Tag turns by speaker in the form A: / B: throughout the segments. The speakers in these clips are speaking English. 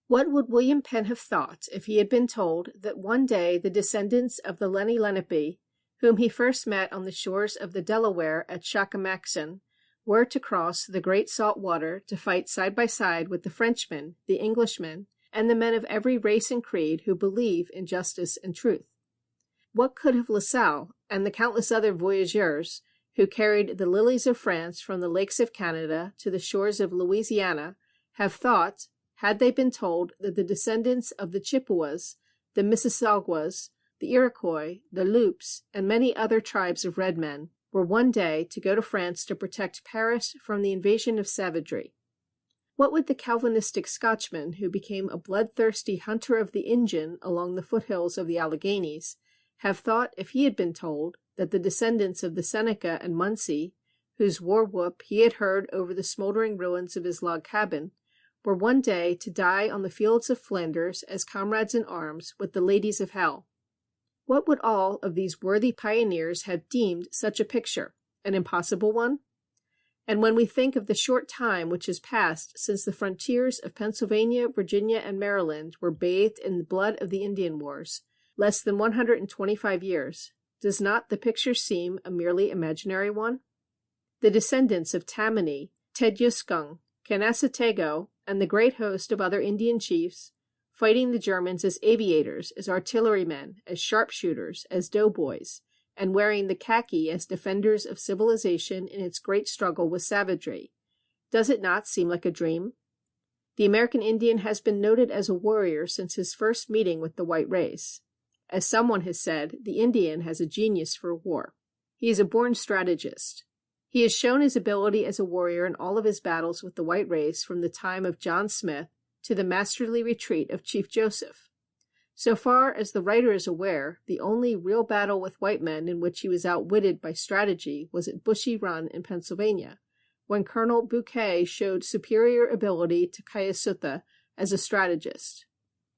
A: What would William Penn have thought if he had been told that one day the descendants of the Lenni Lenape, whom he first met on the shores of the Delaware at Shakamaxon, were to cross the great salt water to fight side by side with the Frenchmen, the Englishmen, and the men of every race and creed who believe in justice and truth? What could have La Salle and the countless other voyageurs who carried the lilies of France from the lakes of Canada to the shores of Louisiana have thought, had they been told that the descendants of the Chippewas, the Mississaugas, the Iroquois, the Loups, and many other tribes of red men were one day to go to France to protect Paris from the invasion of savagery? What would the Calvinistic Scotchman who became a bloodthirsty hunter of the Injun along the foothills of the Alleghanies have thought if he had been told that the descendants of the Seneca and Munsee, whose war-whoop he had heard over the smoldering ruins of his log cabin, were one day to die on the fields of Flanders as comrades in arms with the ladies of hell? What would all of these worthy pioneers have deemed such a picture? An impossible one? And when we think of the short time which has passed since the frontiers of Pennsylvania, Virginia, and Maryland were bathed in the blood of the Indian Wars, less than 125 years, does not the picture seem a merely imaginary one? The descendants of Tammany, Teduscung, Canasatego, and the great host of other Indian chiefs, fighting the Germans as aviators, as artillerymen, as sharpshooters, as doughboys, and wearing the khaki as defenders of civilization in its great struggle with savagery. Does it not seem like a dream? The American Indian has been noted as a warrior since his first meeting with the white race. As someone has said, the Indian has a genius for war. He is a born strategist. He has shown his ability as a warrior in all of his battles with the white race from the time of John Smith to the masterly retreat of Chief Joseph. So far as the writer is aware, the only real battle with white men in which he was outwitted by strategy was at Bushy Run in Pennsylvania, when Colonel Bouquet showed superior ability to Cayasuta as a strategist.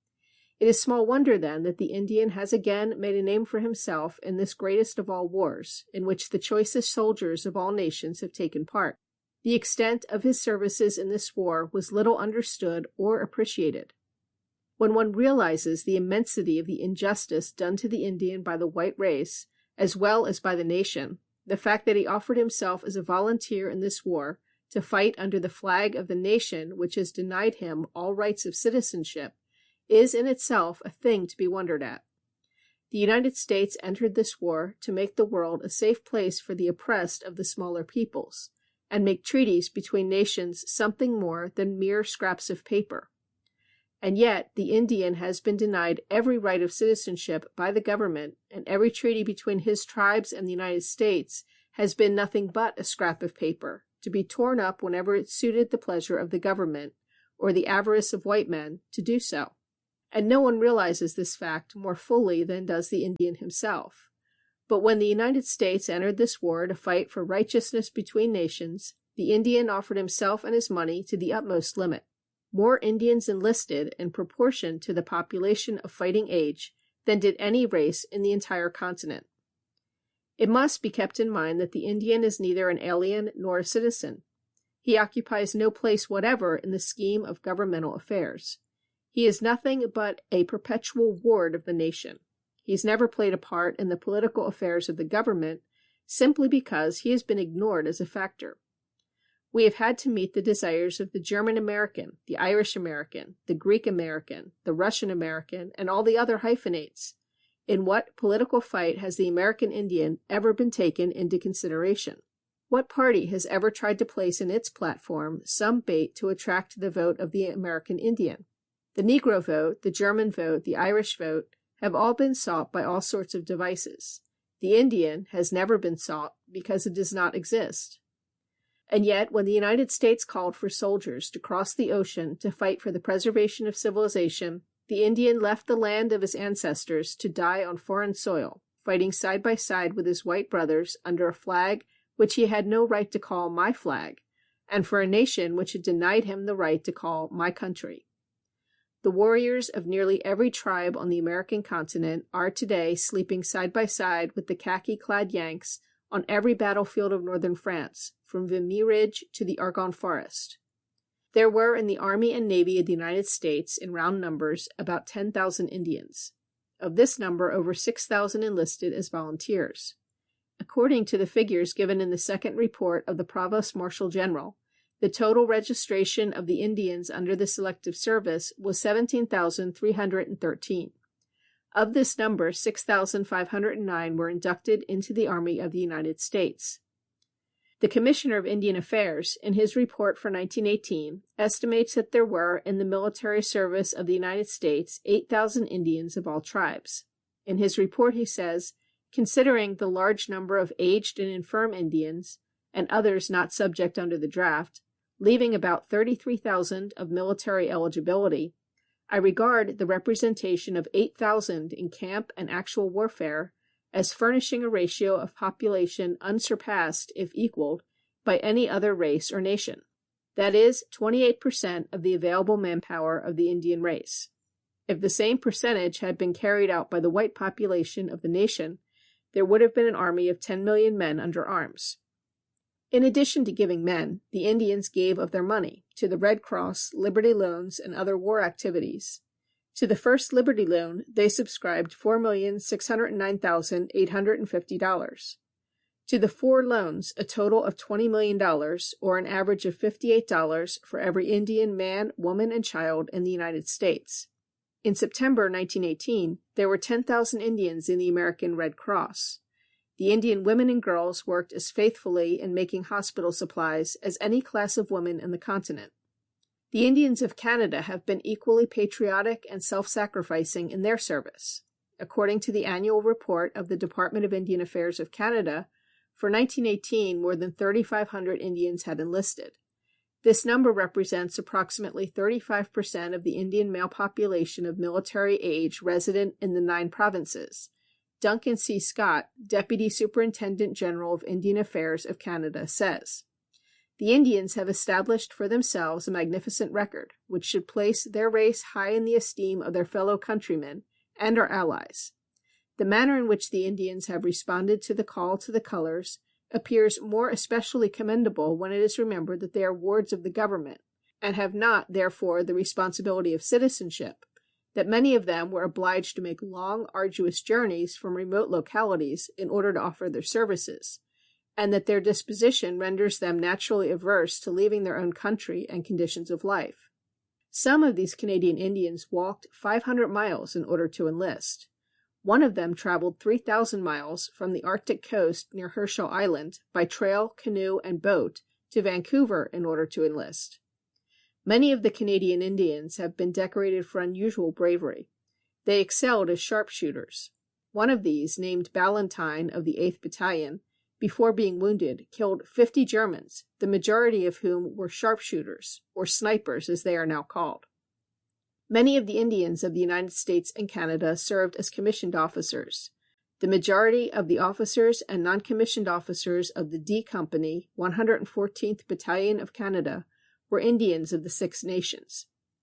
A: It is small wonder, then, that the Indian has again made a name for himself in this greatest of all wars, in which the choicest soldiers of all nations have taken part. The extent of his services in this war was little understood or appreciated. When one realizes the immensity of the injustice done to the Indian by the white race, as well as by the nation, the fact that he offered himself as a volunteer in this war to fight under the flag of the nation which has denied him all rights of citizenship, is in itself a thing to be wondered at. The United States entered this war to make the world a safe place for the oppressed of the smaller peoples, and make treaties between nations something more than mere scraps of paper. And yet the Indian has been denied every right of citizenship by the government, and every treaty between his tribes and the United States has been nothing but a scrap of paper, to be torn up whenever it suited the pleasure of the government, or the avarice of white men, to do so. And no one realizes this fact more fully than does the Indian himself. But when the United States entered this war to fight for righteousness between nations, the Indian offered himself and his money to the utmost limit. More Indians enlisted in proportion to the population of fighting age than did any race in the entire continent. It must be kept in mind that the Indian is neither an alien nor a citizen. He occupies no place whatever in the scheme of governmental affairs. He is nothing but a perpetual ward of the nation. He has never played a part in the political affairs of the government simply because he has been ignored as a factor. We have had to meet the desires of the German American, the Irish American, the Greek American, the Russian American, and all the other hyphenates. In what political fight has the American Indian ever been taken into consideration? What party has ever tried to place in its platform some bait to attract the vote of the American Indian? The Negro vote, the German vote, the Irish vote have all been sought by all sorts of devices. The Indian has never been sought because it does not exist. And yet, when the United States called for soldiers to cross the ocean to fight for the preservation of civilization, the Indian left the land of his ancestors to die on foreign soil, fighting side by side with his white brothers under a flag which he had no right to call my flag, and for a nation which had denied him the right to call my country. The warriors of nearly every tribe on the American continent are today sleeping side by side with the khaki-clad Yanks on every battlefield of northern France, from Vimy Ridge to the Argonne Forest. There were in the Army and Navy of the United States, in round numbers, about 10,000 Indians. Of this number, over 6,000 enlisted as volunteers. According to the figures given in the second report of the Provost Marshal General, the total registration of the Indians under the Selective Service was 17,313. Of this number, 6,509 were inducted into the Army of the United States. The Commissioner of Indian Affairs, in his report for 1918, estimates that there were in the military service of the United States 8,000 Indians of all tribes. In his report he says, considering the large number of aged and infirm Indians, and others not subject under the draft, leaving about 33,000 of military eligibility, I regard the representation of 8,000 in camp and actual warfare as furnishing a ratio of population unsurpassed, if equaled, by any other race or nation. That is, 28% of the available manpower of the Indian race. If the same percentage had been carried out by the white population of the nation, there would have been an army of 10 million men under arms. In addition to giving men, the Indians gave of their money to the Red Cross, Liberty Loans, and other war activities. To the first Liberty Loan, they subscribed $4,609,850. To the 4 loans, a total of $20 million, or an average of $58 for every Indian man, woman, and child in the United States. In September 1918, there were 10,000 Indians in the American Red Cross. The Indian women and girls worked as faithfully in making hospital supplies as any class of women in the continent. The Indians of Canada have been equally patriotic and self-sacrificing in their service. According to the annual report of the Department of Indian Affairs of Canada, for 1918, more than 3,500 Indians had enlisted. This number represents approximately 35% of the Indian male population of military age resident in the 9 provinces. Duncan C. Scott, Deputy Superintendent General of Indian Affairs of Canada, says, "The Indians have established for themselves a magnificent record, which should place their race high in the esteem of their fellow countrymen and our allies. The manner in which the Indians have responded to the call to the colors appears more especially commendable when it is remembered that they are wards of the government, and have not, therefore, the responsibility of citizenship, that many of them were obliged to make long, arduous journeys from remote localities in order to offer their services, and that their disposition renders them naturally averse to leaving their own country and conditions of life. Some of these Canadian Indians walked 500 miles in order to enlist. One of them traveled 3,000 miles from the Arctic coast near Herschel Island by trail, canoe, and boat to Vancouver in order to enlist. Many of the Canadian Indians have been decorated for unusual bravery. They excelled as sharpshooters. One of these, named Ballantyne of the 8th Battalion, before being wounded, killed 50 Germans, the majority of whom were sharpshooters, or snipers as they are now called. Many of the Indians of the United States and Canada served as commissioned officers. The majority of the officers and non-commissioned officers of the D Company, 114th Battalion of Canada, were Indians of the Six Nations.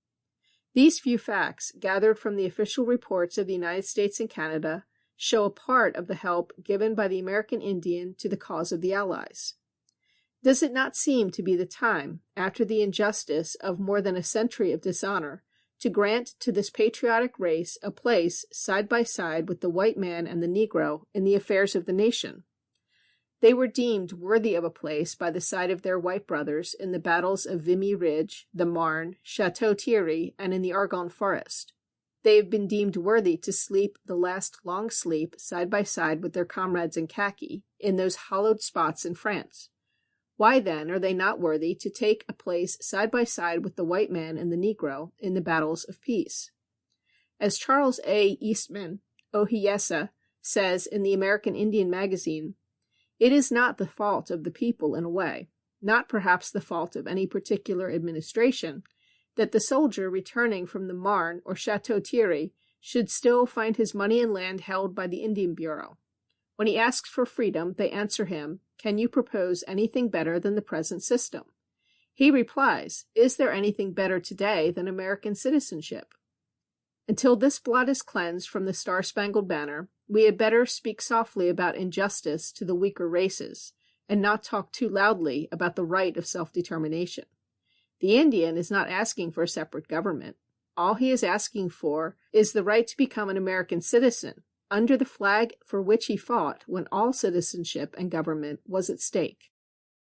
A: These few facts, gathered from the official reports of the United States and Canada, show a part of the help given by the American Indian to the cause of the Allies. Does it not seem to be the time, after the injustice of more than a century of dishonor, to grant to this patriotic race a place side by side with the white man and the Negro in the affairs of the nation? They were deemed worthy of a place by the side of their white brothers in the battles of Vimy Ridge, the Marne, Chateau Thierry, and in the Argonne Forest. They have been deemed worthy to sleep the last long sleep side by side with their comrades in khaki in those hallowed spots in France. Why, then, are they not worthy to take a place side by side with the white man and the Negro in the battles of peace? As Charles A. Eastman, Ohiyesa, says in the American Indian Magazine, "It is not the fault of the people in a way, not perhaps the fault of any particular administration, that the soldier returning from the Marne or Chateau Thierry should still find his money and land held by the Indian Bureau. When he asks for freedom, they answer him, 'Can you propose anything better than the present system?' He replies, 'Is there anything better today than American citizenship?' Until this blot is cleansed from the Star-Spangled Banner, we had better speak softly about injustice to the weaker races, and not talk too loudly about the right of self-determination. The Indian is not asking for a separate government. All he is asking for is the right to become an American citizen, under the flag for which he fought when all citizenship and government was at stake.